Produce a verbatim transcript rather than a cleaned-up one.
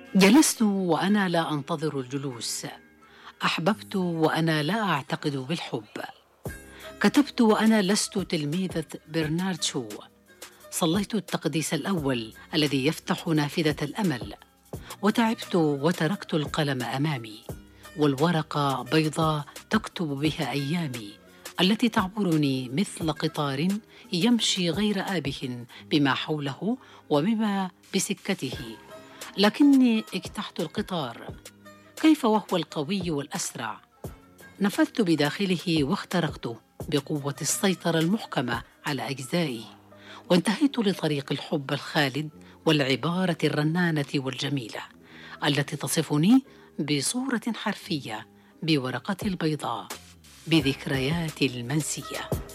جلست وأنا لا أنتظر الجلوس، أحببت وأنا لا أعتقد بالحب، كتبت وأنا لست تلميذة برنارد شو، صليت التقديس الأول الذي يفتح نافذة الأمل، وتعبت وتركت القلم أمامي والورقة بيضاء تكتب بها أيامي التي تعبرني مثل قطار يمشي غير آبه بما حوله وبما بسكته، لكني اجتحت القطار كيف وهو القوي والأسرع، نفذت بداخله واخترقته بقوة السيطرة المحكمة على أجزائي، وانتهيت لطريق الحب الخالد والعبارة الرنانة والجميلة التي تصفني بصورة حرفية بورقة البيضاء بذكريات المنسية.